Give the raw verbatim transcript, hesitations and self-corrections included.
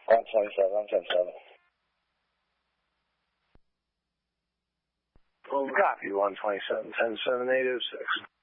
one twenty-seven, I'm ten seven. Copy, one twenty-seven, ten seven, eight oh six.